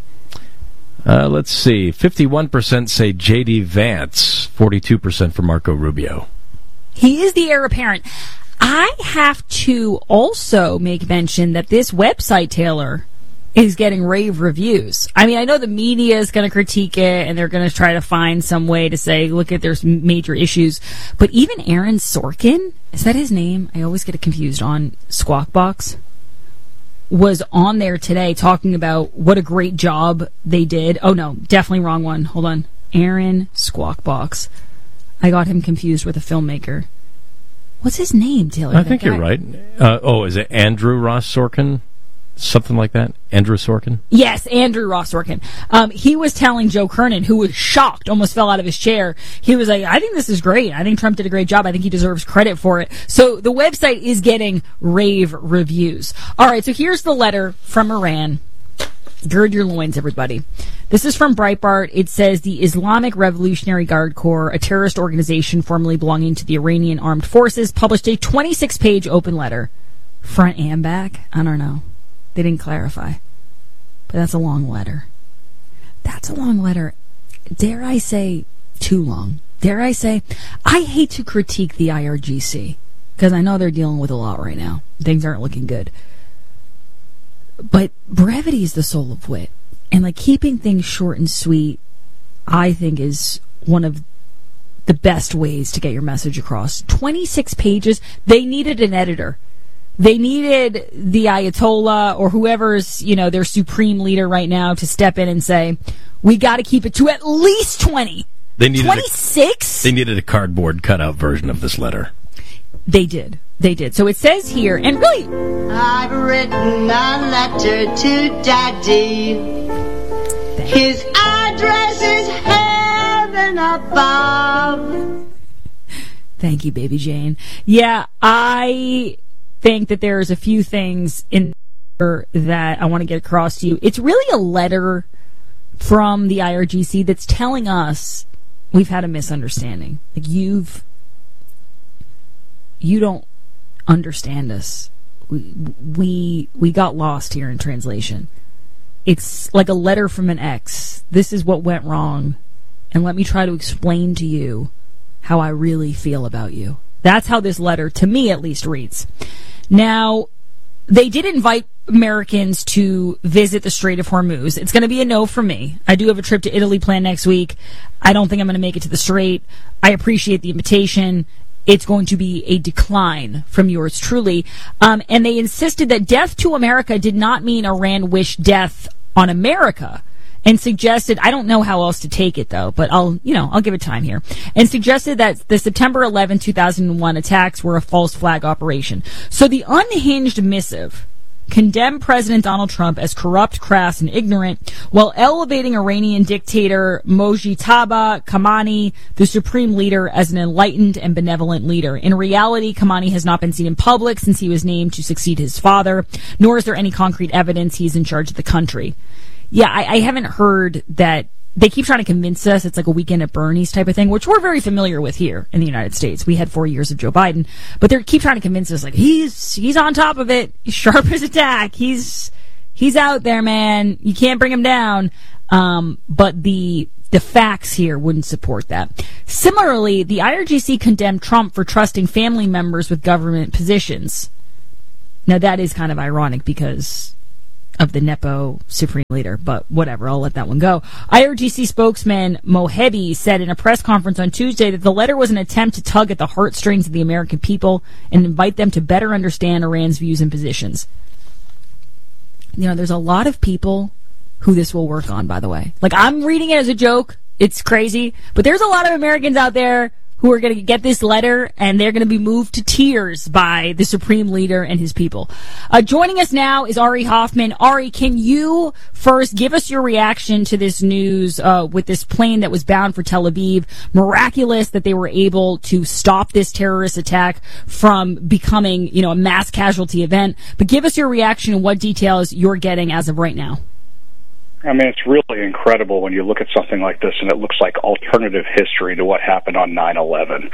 Speaker 13: Uh, let's see. fifty-one percent say J D Vance, forty-two percent for Marco Rubio.
Speaker 16: He is the heir apparent. I have to also make mention that this website, Taylor, is getting rave reviews. I mean, I know the media is going to critique it, and they're going to try to find some way to say, look at there's major issues. But even Aaron Sorkin, is that his name? I always get it confused on Squawk Box. Was on there today talking about what a great job they did. Oh, no, definitely wrong one. Hold on. Aaron Squawk Box. I got him confused with a filmmaker. What's his name, Taylor?
Speaker 13: I think you're right. Uh, oh, is it Andrew Ross Sorkin? Something like that? Andrew Sorkin?
Speaker 16: Yes, Andrew Ross Sorkin. Um, he was telling Joe Kernan, who was shocked, almost fell out of his chair. He was like, I think this is great. I think Trump did a great job. I think he deserves credit for it. So the website is getting rave reviews. All right, so here's the letter from Iran. Gird your loins, everybody. This is from Breitbart. It says the Islamic Revolutionary Guard Corps, a terrorist organization formerly belonging to the Iranian Armed Forces, published a twenty-six page open letter. Front and back? I don't know. They didn't clarify. But that's a long letter. That's a long letter. Dare I say, too long. Dare I say, I hate to critique the I R G C, because I know they're dealing with a lot right now. Things aren't looking good. But brevity is the soul of wit. And like keeping things short and sweet, I think is one of the best ways to get your message across. twenty-six pages. They needed an editor. They needed the Ayatollah or whoever's, you know, their supreme leader right now to step in and say, we got to keep it to at least twenty.
Speaker 13: They needed
Speaker 16: twenty-six?
Speaker 13: A, they needed a cardboard cutout version of this letter.
Speaker 16: They did. They did. So it says here, and really...
Speaker 5: I've written a letter to Daddy. His address is heaven above.
Speaker 16: Thank you, baby Jane. Yeah, I... think that there's a few things in there that I want to get across to you. It's really a letter from the I R G C that's telling us we've had a misunderstanding. Like you've, you don't understand us. We, we, we got lost here in translation. It's like a letter from an ex. This is what went wrong. And let me try to explain to you how I really feel about you. That's how this letter, to me at least, reads. Now, they did invite Americans to visit the Strait of Hormuz. It's going to be a no for me. I do have a trip to Italy planned next week. I don't think I'm going to make it to the Strait. I appreciate the invitation. It's going to be a decline from yours truly. Um, and they insisted that death to America did not mean Iran wished death on America. and suggested, I don't know how else to take it though, but I'll, you know, I'll give it time here, and suggested that the September eleventh, two thousand one attacks were a false flag operation. So the unhinged missive condemned President Donald Trump as corrupt, crass, and ignorant, while elevating Iranian dictator Mojtaba Khamenei, the supreme leader, as an enlightened and benevolent leader. In reality, Khamenei has not been seen in public since he was named to succeed his father, nor is there any concrete evidence he's in charge of the country. Yeah, I, I haven't heard that. They keep trying to convince us it's like a Weekend at Bernie's type of thing, which we're very familiar with here in the United States. We had four years of Joe Biden, but they keep trying to convince us like he's he's on top of it. He's sharp as a tack. He's he's out there, man. You can't bring him down. Um, but the the facts here wouldn't support that. Similarly, the I R G C condemned Trump for trusting family members with government positions. Now that is kind of ironic because of the Nepo Supreme Leader, but whatever, I'll let that one go. I R G C spokesman Mohebi said in a press conference on Tuesday that the letter was an attempt to tug at the heartstrings of the American people and invite them to better understand Iran's views and positions. You know, there's a lot of people who this will work on, by the way. Like, I'm reading it as a joke. It's crazy. But there's a lot of Americans out there who are going to get this letter, and they're going to be moved to tears by the Supreme Leader and his people. Uh, joining us now is Ari Hoffman. Ari, can you first give us your reaction to this news uh, with this plane that was bound for Tel Aviv? Miraculous that they were able to stop this terrorist attack from becoming, you know, a mass casualty event. But give us your reaction and what details you're getting as of right now.
Speaker 14: I mean, it's really incredible when you look at something like this and it looks like alternative history to what happened on nine eleven.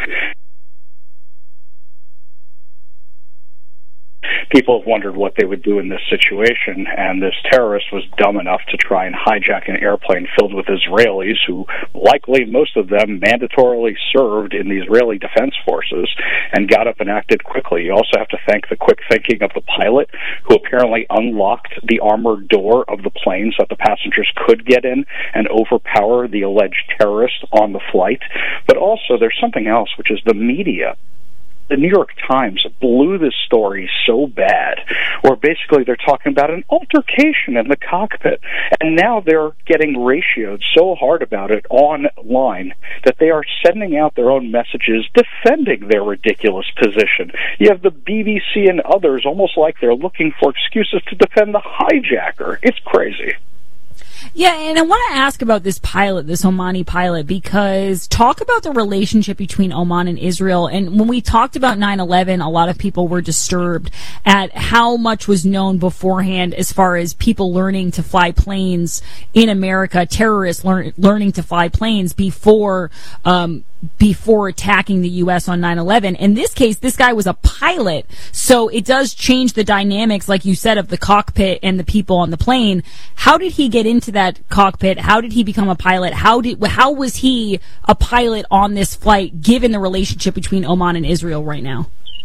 Speaker 14: People have wondered what they would do in this situation, and this terrorist was dumb enough to try and hijack an airplane filled with Israelis who, likely most of them, mandatorily served in the Israeli Defense Forces and got up and acted quickly. You also have to thank the quick thinking of the pilot, who apparently unlocked the armored door of the plane so that the passengers could get in and overpower the alleged terrorist on the flight. But also, there's something else, which is the media. The New York Times blew this story so bad, where basically they're talking about an altercation in the cockpit, and now they're getting ratioed so hard about it online that they are sending out their own messages defending their ridiculous position. You have the B B C and others almost like they're looking for excuses to defend the hijacker. It's crazy.
Speaker 16: Yeah, and I want to ask about this pilot, this Omani pilot, because talk about the relationship between Oman and Israel. And when we talked about nine eleven, a lot of people were disturbed at how much was known beforehand as far as people learning to fly planes in America, terrorists learn, learning to fly planes before um before attacking the U S on nine eleven. In this case, this guy was a pilot, so it does change the dynamics, like you said, of the cockpit and the people on the plane. How did he get into that cockpit? How did he become a pilot? How did how was he a pilot on this flight, given the relationship between Oman and Israel right now?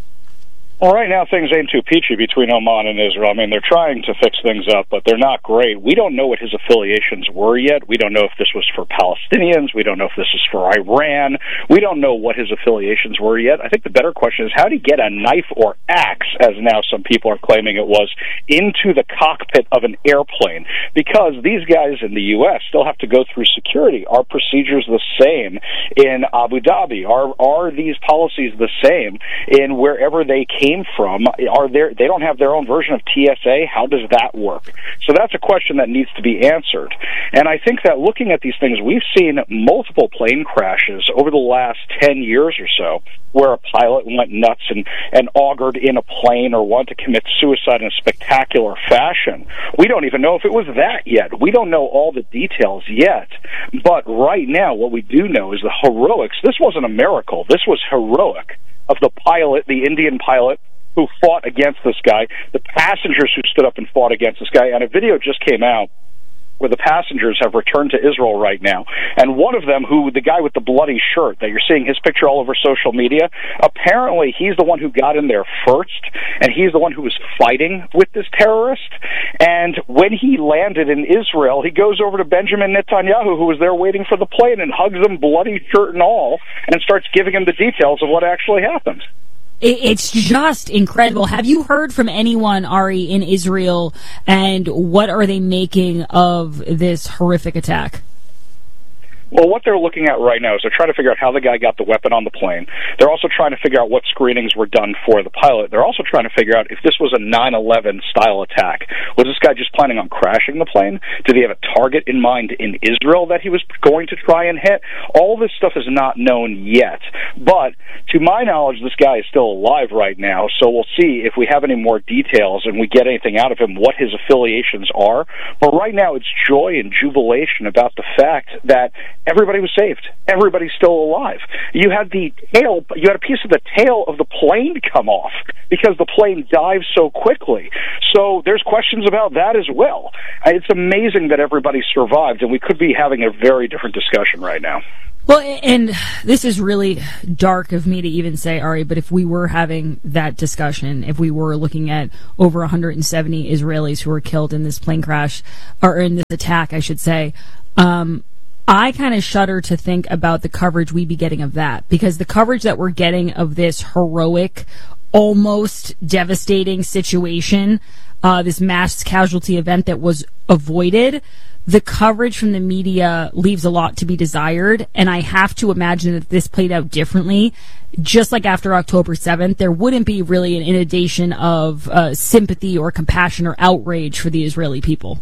Speaker 14: Well, right now things ain't too peachy between Oman and Israel. I mean, they're trying to fix things up, but they're not great. We don't know what his affiliations were yet. We don't know if this was for Palestinians. We don't know if this is for Iran. We don't know what his affiliations were yet. I think the better question is, how did he get a knife or axe, as now some people are claiming it was, into the cockpit of an airplane? Because these guys in the U S still have to go through security. Are procedures the same in Abu Dhabi? Are, are these policies the same in wherever they came Came from? Are there? They don't have their own version of T S A. How does that work? So that's a question that needs to be answered. And I think that looking at these things, we've seen multiple plane crashes over the last ten years or so, where a pilot went nuts and, and augured in a plane or wanted to commit suicide in a spectacular fashion. We don't even know if it was that yet. We don't know all the details yet. But right now, what we do know is the heroics. This wasn't a miracle. This was heroic of the pilot, the Indian pilot, who fought against this guy, the passengers who stood up and fought against this guy. And a video just came out where the passengers have returned to Israel right now. And one of them, who, the guy with the bloody shirt that you're seeing his picture all over social media, apparently he's the one who got in there first, and he's the one who was fighting with this terrorist. And when he landed in Israel, he goes over to Benjamin Netanyahu, who was there waiting for the plane, and hugs him, bloody shirt and all, and starts giving him the details of what actually happened.
Speaker 16: it, it's just incredible. Have you heard from anyone, Ari, in Israel, and what are they making of this horrific attack?
Speaker 14: Well, what they're looking at right now is they're trying to figure out how the guy got the weapon on the plane. They're also trying to figure out what screenings were done for the pilot. They're also trying to figure out if this was a nine eleven style attack. Was this guy just planning on crashing the plane? Did he have a target in mind in Israel that he was going to try and hit? All this stuff is not known yet. But to my knowledge, this guy is still alive right now, so we'll see if we have any more details and we get anything out of him, what his affiliations are. But right now it's joy and jubilation about the fact that everybody was saved. Everybody's still alive. You had the tail, you had a piece of the tail of the plane come off because the plane dives so quickly. So there's questions about that as well. It's amazing that everybody survived, and we could be having a very different discussion right now.
Speaker 16: Well, and this is really dark of me to even say, Ari, but if we were having that discussion, if we were looking at over one hundred seventy Israelis who were killed in this plane crash, or in this attack, I should say, um, I kind of shudder to think about the coverage we'd be getting of that, because the coverage that we're getting of this heroic, almost devastating situation, uh, this mass casualty event that was avoided, the coverage from the media leaves a lot to be desired, and I have to imagine that this played out differently. Just like after October seventh, there wouldn't be really an inundation of uh, sympathy or compassion or outrage for the Israeli people.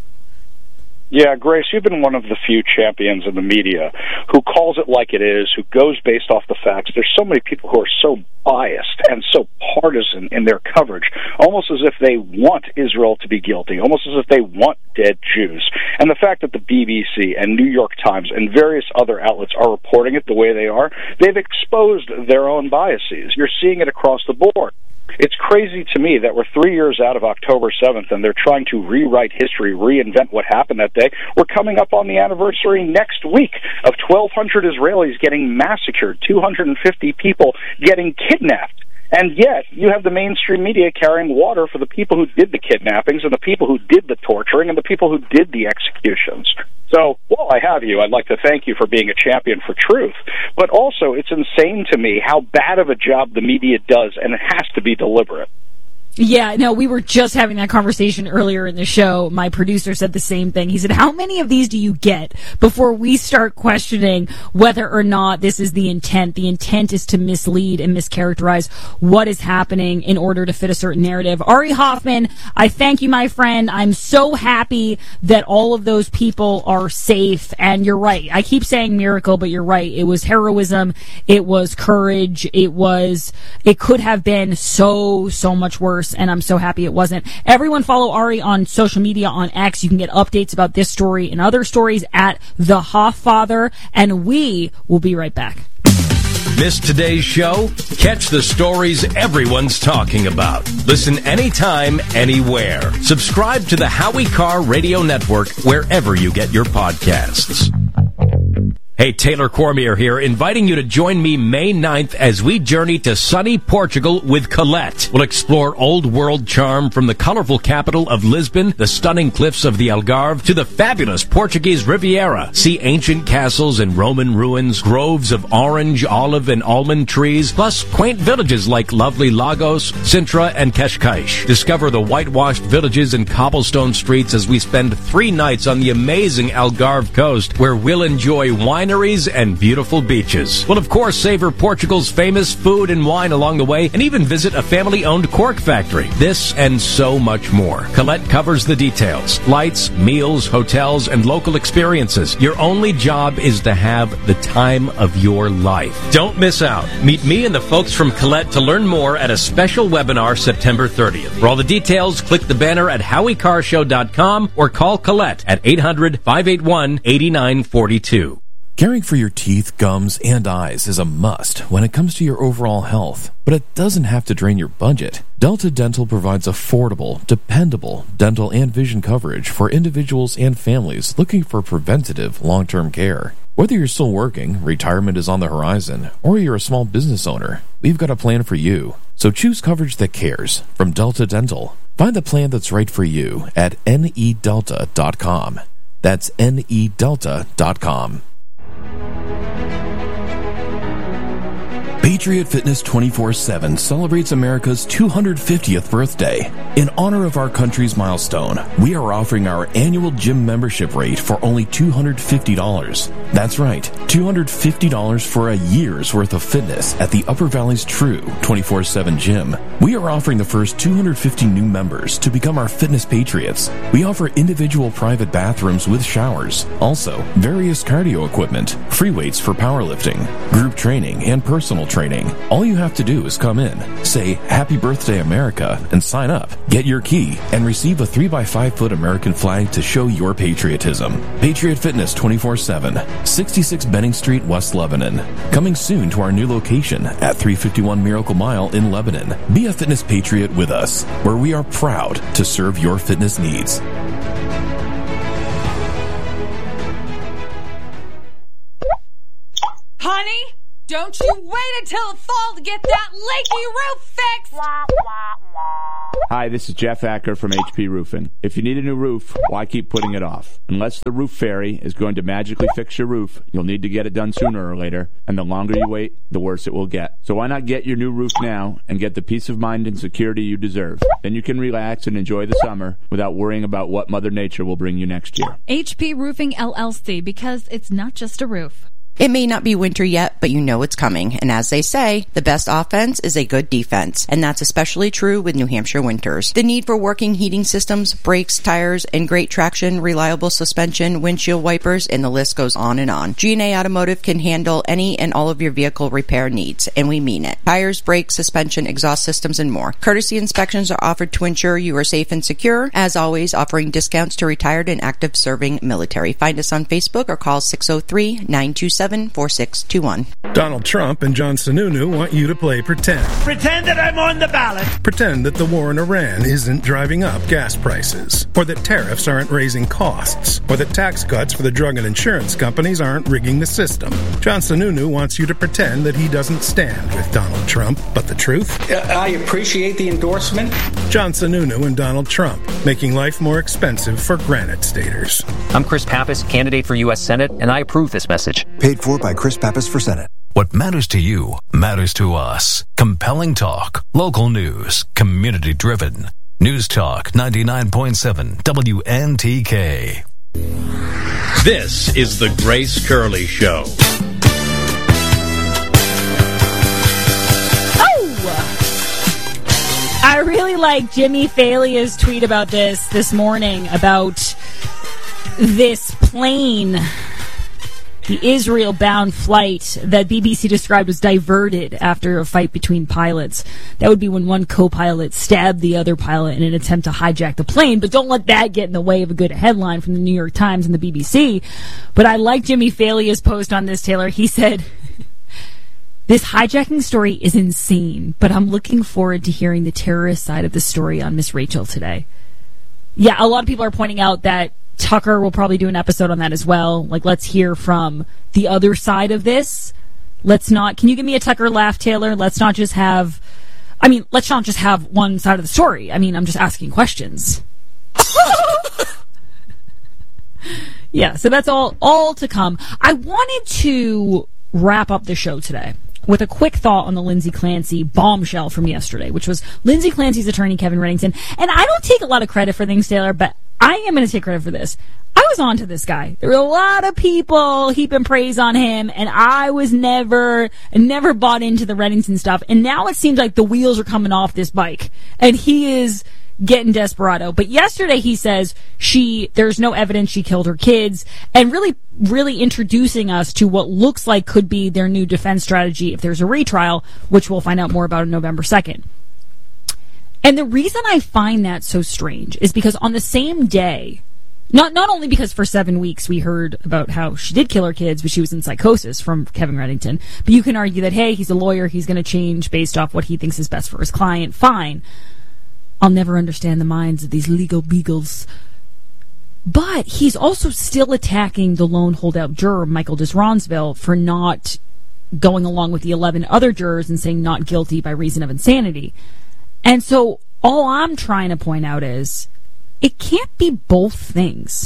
Speaker 14: Yeah, Grace, you've been one of the few champions in the media who calls it like it is, who goes based off the facts. There's so many people who are so biased and so partisan in their coverage, almost as if they want Israel to be guilty, almost as if they want dead Jews. And the fact that the B B C and New York Times and various other outlets are reporting it the way they are, they've exposed their own biases. You're seeing it across the board. It's crazy to me that we're three years out of October seventh and they're trying to rewrite history, reinvent what happened that day. We're coming up on the anniversary next week of twelve hundred Israelis getting massacred, two hundred fifty people getting kidnapped. And yet, you have the mainstream media carrying water for the people who did the kidnappings and the people who did the torturing and the people who did the executions. So, while I have you, I'd like to thank you for being a champion for truth. But also, it's insane to me how bad of a job the media does, and it has to be deliberate.
Speaker 16: Yeah, no, we were just having that conversation earlier in the show. My producer said the same thing. He said, how many of these do you get before we start questioning whether or not this is the intent? The intent is to mislead and mischaracterize what is happening in order to fit a certain narrative. Ari Hoffman, I thank you, my friend. I'm so happy that all of those people are safe. And you're right. I keep saying miracle, but you're right. It was heroism. It was courage. It was, it could have been so, so much worse. And I'm so happy it wasn't. Everyone follow Ari on social media, on X. You can get updates about this story and other stories at The Hofffather, and we will be right back.
Speaker 15: Missed today's show? Catch the stories everyone's talking about. Listen anytime, anywhere. Subscribe to the Howie Carr Radio Network wherever you get your podcasts. Hey, Taylor Cormier here, inviting you to join me May ninth as we journey to sunny Portugal with Colette. We'll explore old world charm from the colorful capital of Lisbon, the stunning cliffs of the Algarve, to the fabulous Portuguese Riviera. See ancient castles and Roman ruins, groves of orange, olive, and almond trees, plus quaint villages like lovely Lagos, Sintra, and Cascais. Discover the whitewashed villages and cobblestone streets as we spend three nights on the amazing Algarve coast, where we'll enjoy wine wineries and beautiful beaches. We'll, of course, savor Portugal's famous food and wine along the way, and even visit a family-owned cork factory. This and so much more. Colette covers the details. Flights, meals, hotels, and local experiences. Your only job is to have the time of your life. Don't miss out. Meet me and the folks from Colette to learn more at a special webinar September thirtieth. For all the details, click the banner at howie carr show dot com or call Colette at eight hundred, five eight one, eight nine four two.
Speaker 10: Caring for your teeth, gums, and eyes is a must when it comes to your overall health, but it doesn't have to drain your budget. Delta Dental provides affordable, dependable dental and vision coverage for individuals and families looking for preventative long-term care. Whether you're still working, retirement is on the horizon, or you're a small business owner, we've got a plan for you. So choose coverage that cares from Delta Dental. Find the plan that's right for you at N E delta dot com. That's N E delta dot com. Patriot Fitness twenty-four seven celebrates America's two hundred fiftieth birthday. In honor of our country's milestone, we are offering our annual gym membership rate for only two hundred fifty dollars. That's right, two hundred fifty dollars for a year's worth of fitness at the Upper Valley's true twenty-four seven gym. We are offering the first two hundred fifty new members to become our fitness patriots. We offer individual private bathrooms with showers. Also, various cardio equipment, free weights for powerlifting, group training, and personal training. All you have to do is come in, say Happy Birthday America, and sign up. Get your key and receive a three by five foot American flag to show your patriotism. Patriot Fitness twenty-four seven, sixty-six Benning Street, West Lebanon. Coming soon to our new location at three fifty-one Miracle Mile in Lebanon. Be a fitness patriot with us, where we are proud to serve your fitness needs.
Speaker 17: Honey, don't you wait until the fall to get that leaky roof fixed!
Speaker 22: Hi, this is Jeff Acker from H P Roofing. If you need a new roof, why keep putting it off? Unless the roof fairy is going to magically fix your roof, you'll need to get it done sooner or later, and the longer you wait, the worse it will get. So why not get your new roof now and get the peace of mind and security you deserve? Then you can relax and enjoy the summer without worrying about what Mother Nature will bring you next year.
Speaker 18: H P Roofing L L C, because it's not just a roof.
Speaker 19: It may not be winter yet, but you know it's coming. And as they say, the best offense is a good defense. And that's especially true with New Hampshire winters. The need for working heating systems, brakes, tires, and great traction, reliable suspension, windshield wipers, and the list goes on and on. G and A Automotive can handle any and all of your vehicle repair needs, and we mean it. Tires, brakes, suspension, exhaust systems, and more. Courtesy inspections are offered to ensure you are safe and secure. As always, offering discounts to retired and active serving military. Find us on Facebook or call six oh three, nine two seven, four six two one.
Speaker 20: Donald Trump and John Sununu want you to play pretend.
Speaker 21: Pretend that I'm on the ballot.
Speaker 20: Pretend that the war in Iran isn't driving up gas prices, or that tariffs aren't raising costs, or that tax cuts for the drug and insurance companies aren't rigging the system. John Sununu wants you to pretend that he doesn't stand with Donald Trump, but the truth?
Speaker 21: I appreciate the endorsement.
Speaker 20: John Sununu and Donald Trump, making life more expensive for Granite Staters.
Speaker 26: I'm Chris Pappas, candidate for U S Senate, and I approve this message.
Speaker 27: Paid for by Chris Pappas for Senate.
Speaker 11: What matters to you matters to us. Compelling talk, local news, community driven. News Talk ninety-nine point seven W N T K.
Speaker 15: This is the Grace Curley Show.
Speaker 16: Oh! I really like Jimmy Falia's tweet about this this morning, about this plane, the Israel-bound flight that B B C described as diverted after a fight between pilots. That would be when one co-pilot stabbed the other pilot in an attempt to hijack the plane. But don't let that get in the way of a good headline from the New York Times and the B B C. But I like Jimmy Falia's post on this, Taylor. He said, this hijacking story is insane, but I'm looking forward to hearing the terrorist side of the story on Miss Rachel today. Yeah, a lot of people are pointing out that Tucker will probably do an episode on that as well. Like, let's hear from the other side of this. Let's not, can you give me a Tucker laugh, Taylor? Let's not just have, I mean, let's not just have one side of the story. I mean, I'm just asking questions. Yeah, so that's all, all to come. I wanted to wrap up the show today with a quick thought on the Lindsay Clancy bombshell from yesterday, which was Lindsay Clancy's attorney, Kevin Reddington. And I don't take a lot of credit for things, Taylor, but I am going to take credit for this. I was on to this guy. There were a lot of people heaping praise on him, and I was never, never bought into the Reddington stuff. And now it seems like the wheels are coming off this bike, and he is getting desperado. But yesterday he says she, there's no evidence she killed her kids, and really, really introducing us to what looks like could be their new defense strategy if there's a retrial, which we'll find out more about on November second. And the reason I find that so strange is because on the same day, not not only because for seven weeks we heard about how she did kill her kids, but she was in psychosis from Kevin Reddington, but you can argue that, hey, he's a lawyer, he's going to change based off what he thinks is best for his client. Fine. I'll never understand the minds of these legal beagles. But he's also still attacking the lone holdout juror, Michael Disronsville, for not going along with the eleven other jurors and saying not guilty by reason of insanity. And so all I'm trying to point out is it can't be both things.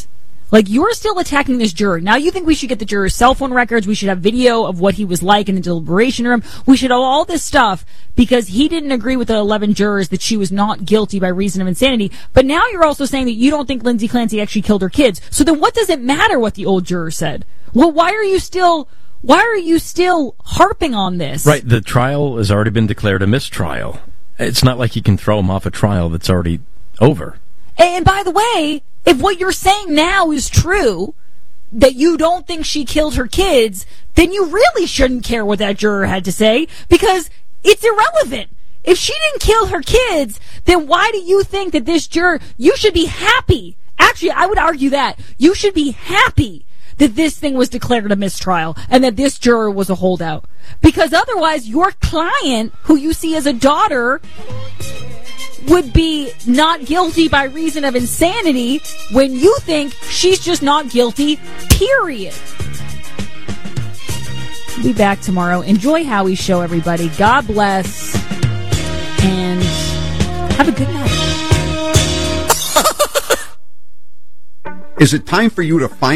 Speaker 16: Like, you're still attacking this juror. Now you think we should get the juror's cell phone records, we should have video of what he was like in the deliberation room, we should have all this stuff because he didn't agree with the eleven jurors that she was not guilty by reason of insanity. But now you're also saying that you don't think Lindsay Clancy actually killed her kids. So then what does it matter what the old juror said? Well, why are you still... Why are you still harping on this?
Speaker 13: Right, the trial has already been declared a mistrial. It's not like you can throw him off a trial that's already over.
Speaker 16: And by the way, if what you're saying now is true, that you don't think she killed her kids, then you really shouldn't care what that juror had to say, because it's irrelevant. If she didn't kill her kids, then why do you think that this juror, you should be happy. Actually, I would argue that. You should be happy that this thing was declared a mistrial and that this juror was a holdout. Because otherwise, your client, who you see as a daughter, would be not guilty by reason of insanity when you think she's just not guilty, period. We'll be back tomorrow. Enjoy Howie's show, everybody. God bless. And have a good night.
Speaker 1: Is it time for you to find